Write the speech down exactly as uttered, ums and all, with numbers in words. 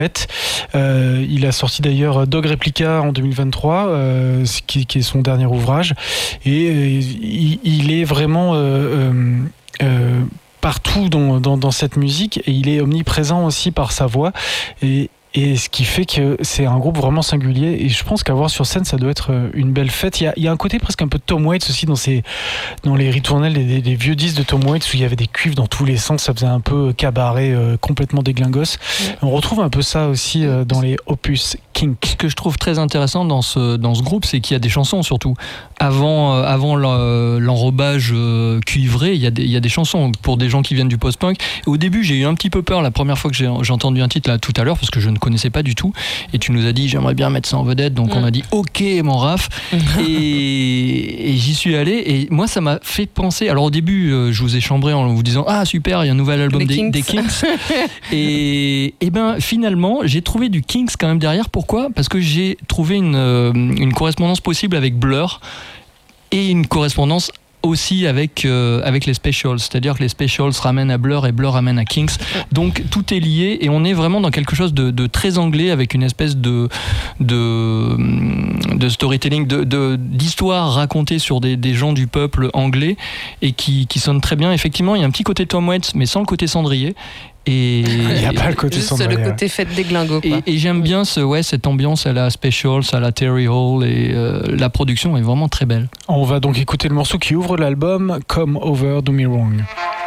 Euh, il a sorti d'ailleurs Dog Replica en deux mille vingt-trois, euh, qui, qui est son dernier ouvrage, et euh, il, il est vraiment euh, euh, partout dans, dans, dans cette musique, et il est omniprésent aussi par sa voix, et Et ce qui fait que c'est un groupe vraiment singulier, et je pense qu'à voir sur scène ça doit être une belle fête. Il y a, il y a un côté presque un peu de Tom Waits aussi dans, ces, dans les ritournelles, des, des vieux disques de Tom Waits où il y avait des cuivres dans tous les sens, ça faisait un peu cabaret euh, complètement déglingos. Ouais. On retrouve un peu ça aussi euh, dans les opus Kink. Ce que je trouve très intéressant dans ce, dans ce groupe, c'est qu'il y a des chansons surtout. Avant, euh, avant l'enrobage euh, cuivré, il y, a des, il y a des chansons pour des gens qui viennent du post-punk. Et au début j'ai eu un petit peu peur la première fois que j'ai, j'ai entendu un titre là tout à l'heure, parce que je ne connaissais pas du tout, et tu nous as dit j'aimerais bien mettre ça en vedette, donc mmh. on a dit ok mon Raph, et, et j'y suis allé, et moi ça m'a fait penser, alors au début euh, je vous ai chambré en vous disant ah super il y a un nouvel album des, des Kinks, et, et ben finalement j'ai trouvé du Kinks quand même derrière. Pourquoi ? Parce que j'ai trouvé une, euh, une correspondance possible avec Blur, et une correspondance aussi avec, euh, avec les Specials, c'est-à-dire que les Specials ramènent à Blur et Blur ramène à Kinks, donc tout est lié, et on est vraiment dans quelque chose de, de très anglais, avec une espèce de, de, de storytelling, de, de, d'histoire racontée sur des, des gens du peuple anglais, et qui, qui sonne très bien. Effectivement, il y a un petit côté Tom Waits, mais sans le côté cendrier. Et il n'y a pas le côté juste cendrier. le côté fête des glingos, quoi. Et, et j'aime bien ce, ouais, cette ambiance à la Specials, à la Terry Hall, et euh, la production est vraiment très belle. On va donc écouter le morceau qui ouvre l'album, Come Over, Do Me Wrong.